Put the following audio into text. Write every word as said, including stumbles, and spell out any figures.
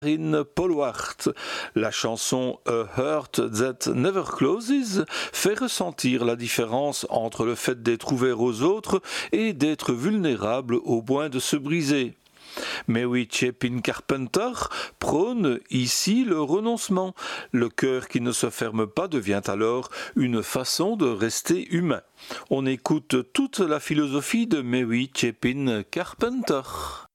In Polwart, la chanson A Heart That Never Closes fait ressentir la différence entre le fait d'être ouvert aux autres et d'être vulnérable au point de se briser. Mary Chapin Carpenter prône ici le renoncement. Le cœur qui ne se ferme pas devient alors une façon de rester humain. On écoute toute la philosophie de Mary Chapin Carpenter.